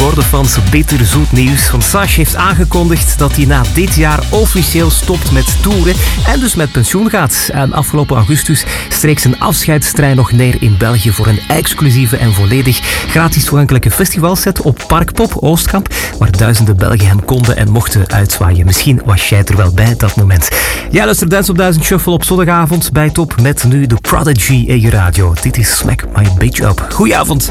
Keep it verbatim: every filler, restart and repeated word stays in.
Bordenfans bitterzoet nieuws. Want Sash heeft aangekondigd dat hij na dit jaar officieel stopt met toeren en dus met pensioen gaat. En afgelopen augustus streek zijn afscheidstrein nog neer in België voor een exclusieve en volledig gratis toegankelijke festivalset op Parkpop Oostkamp, waar duizenden Belgen hem konden en mochten uitzwaaien. Misschien was jij er wel bij dat moment. Ja, luister Dance op duizend Shuffle op zondagavond bij Top met nu de Prodigy in je radio. Dit is Smack My Bitch Up. Goedenavond.